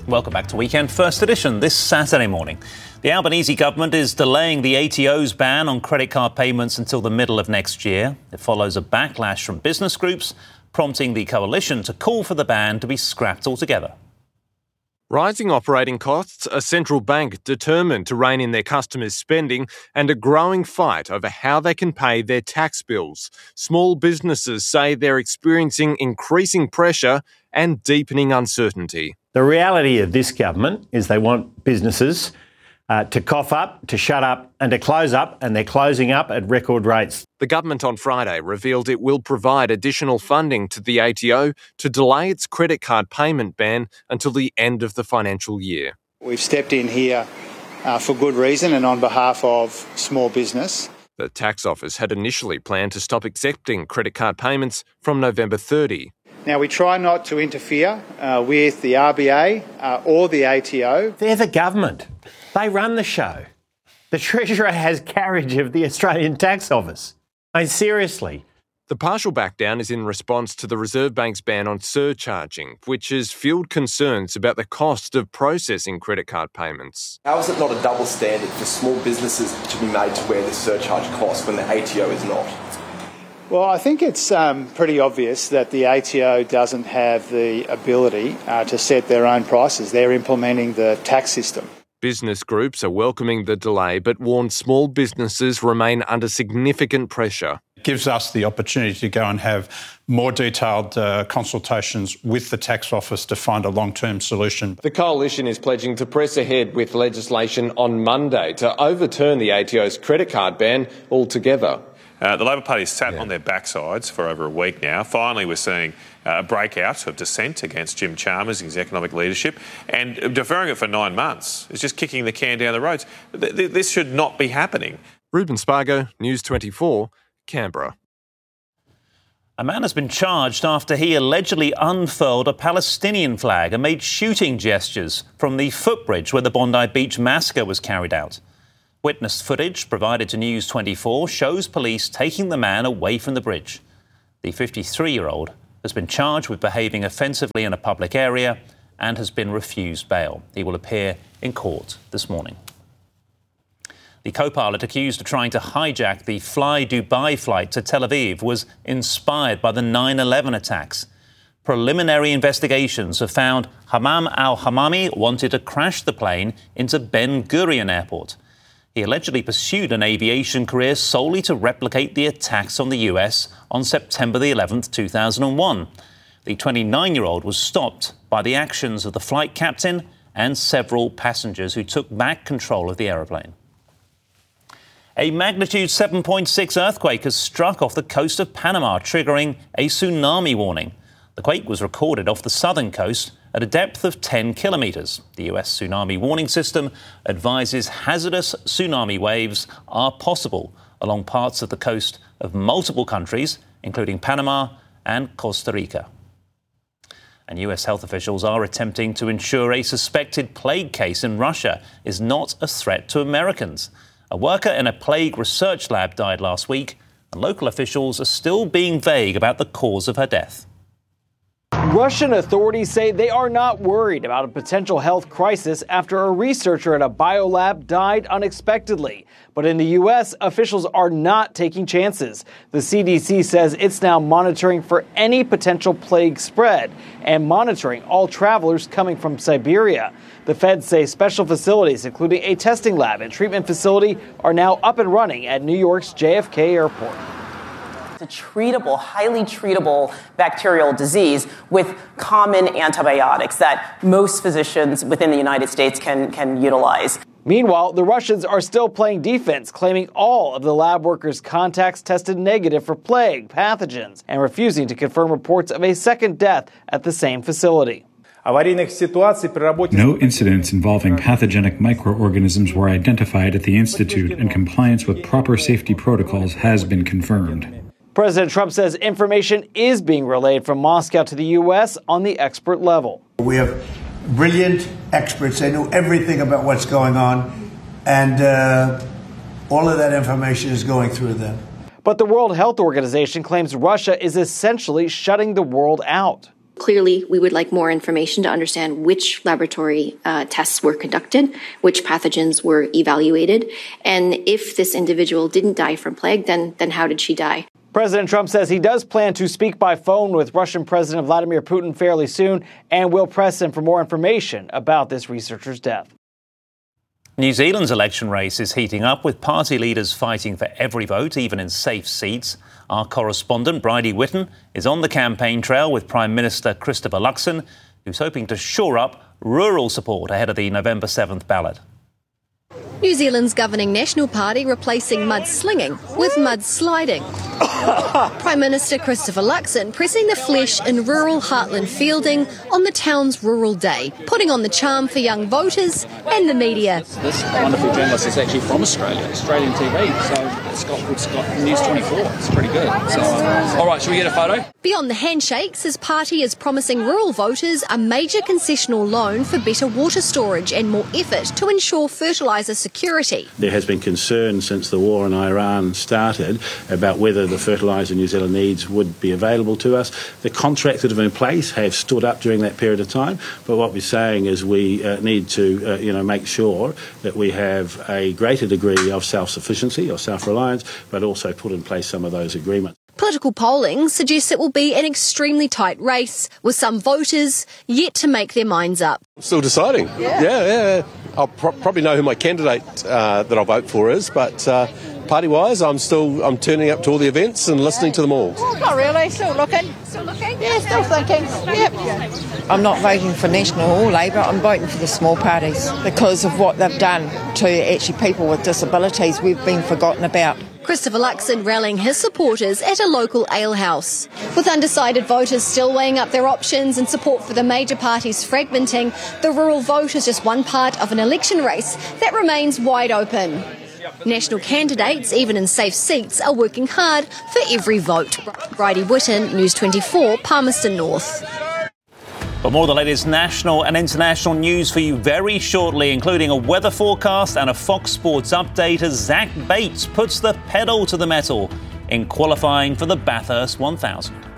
Welcome back to Weekend First Edition this Saturday morning. The Albanese government is delaying the ATO's ban on credit card payments until the middle of next year. It follows a backlash from business groups, prompting the coalition to call for the ban to be scrapped altogether. Rising operating costs, a central bank determined to rein in their customers' spending, and a growing fight over how they can pay their tax bills. Small businesses say they're experiencing increasing pressure and deepening uncertainty. The reality of this government is they want businesses to cough up, to shut up and to close up, and they're closing up at record rates. The government on Friday revealed it will provide additional funding to the ATO to delay its credit card payment ban until the end of the financial year. We've stepped in here for good reason and on behalf of small business. The tax office had initially planned to stop accepting credit card payments from November 30. Now, we try not to interfere with the RBA or the ATO. They're the government. They run the show. The Treasurer has carriage of the Australian Tax Office. I mean, seriously. The partial backdown is in response to the Reserve Bank's ban on surcharging, which has fueled concerns about the cost of processing credit card payments. How is it not a double standard for small businesses to be made to wear the surcharge cost when the ATO is not? Well, I think it's pretty obvious that the ATO doesn't have the ability to set their own prices. They're implementing the tax system. Business groups are welcoming the delay but warn small businesses remain under significant pressure. It gives us the opportunity to go and have more detailed consultations with the tax office to find a long-term solution. The coalition is pledging to press ahead with legislation on Monday to overturn the ATO's credit card ban altogether. The Labor Party has sat on their backsides for over a week now. Finally, we're seeing a breakout of dissent against Jim Chalmers, his economic leadership, and deferring it for 9 months is just kicking the can down the road. This should not be happening. Ruben Spargo, News 24, Canberra. A man has been charged after he allegedly unfurled a Palestinian flag and made shooting gestures from the footbridge where the Bondi Beach massacre was carried out. Witness footage provided to News 24 shows police taking the man away from the bridge. The 53-year-old has been charged with behaving offensively in a public area and has been refused bail. He will appear in court this morning. The co-pilot accused of trying to hijack the Fly Dubai flight to Tel Aviv was inspired by the 9/11 attacks. Preliminary investigations have found Hammam al-Hamami wanted to crash the plane into Ben Gurion Airport. He allegedly pursued an aviation career solely to replicate the attacks on the US on September the 11th, 2001. The 29-year-old was stopped by the actions of the flight captain and several passengers who took back control of the aeroplane. A magnitude 7.6 earthquake has struck off the coast of Panama, triggering a tsunami warning. The quake was recorded off the southern coast at a depth of 10 kilometres. The US Tsunami Warning System advises hazardous tsunami waves are possible along parts of the coast of multiple countries, including Panama and Costa Rica. And US health officials are attempting to ensure a suspected plague case in Russia is not a threat to Americans. A worker in a plague research lab died last week, and local officials are still being vague about the cause of her death. Russian authorities say they are not worried about a potential health crisis after a researcher at a biolab died unexpectedly. But in the U.S., officials are not taking chances. The CDC says it's now monitoring for any potential plague spread and monitoring all travelers coming from Siberia. The feds say special facilities, including a testing lab and treatment facility, are now up and running at New York's JFK Airport. A treatable, highly treatable bacterial disease with common antibiotics that most physicians within the United States can utilize. Meanwhile, the Russians are still playing defense, claiming all of the lab workers' contacts tested negative for plague pathogens and refusing to confirm reports of a second death at the same facility. No incidents involving pathogenic microorganisms were identified at the Institute, and compliance with proper safety protocols has been confirmed. President Trump says information is being relayed from Moscow to the U.S. on the expert level. We have brilliant experts. They know everything about what's going on, and all of that information is going through them. But the World Health Organization claims Russia is essentially shutting the world out. clearly, we would like more information to understand which laboratory tests were conducted, which pathogens were evaluated, and if this individual didn't die from plague, then how did she die? President Trump says he does plan to speak by phone with Russian President Vladimir Putin fairly soon and will press him for more information about this researcher's death. New Zealand's election race is heating up, with party leaders fighting for every vote, even in safe seats. Our correspondent, Bridie Whitten, is on the campaign trail with Prime Minister Christopher Luxon, who's hoping to shore up rural support ahead of the November 7th ballot. New Zealand's governing National Party replacing mudslinging with mudsliding. Prime Minister Christopher Luxon pressing the flesh in rural heartland Fielding on the town's Rural Day, putting on the charm for young voters and the media. This wonderful journalist is actually from Australia, Australian TV, so it's got News 24. It's pretty good. So, all right, should we get a photo? Beyond the handshakes, his party is promising rural voters a major concessional loan for better water storage and more effort to ensure fertiliser security. There has been concern since the war in Iran started about whether the fertiliser New Zealand needs would be available to us. The contracts that have been in place have stood up during that period of time, but what we're saying is we need to make sure that we have a greater degree of self-sufficiency or self-reliance, but also put in place some of those agreements. Political polling suggests it will be an extremely tight race, with some voters yet to make their minds up. Still deciding. Yeah. I'll probably know who my candidate that I'll vote for is, but party-wise, I'm turning up to all the events and listening to them all. Well, not really. Still looking. Yeah, still thinking. Yep. I'm not voting for National or Labour. I'm voting for the small parties because of what they've done to actually people with disabilities. We've been forgotten about. Christopher Luxon rallying his supporters at a local alehouse. With undecided voters still weighing up their options and support for the major parties fragmenting, the rural vote is just one part of an election race that remains wide open. National candidates, even in safe seats, are working hard for every vote. Bridie Whitten, News 24, Palmerston North. But more of the latest national and international news for you very shortly, including a weather forecast and a Fox Sports update as Zach Bates puts the pedal to the metal in qualifying for the Bathurst 1000.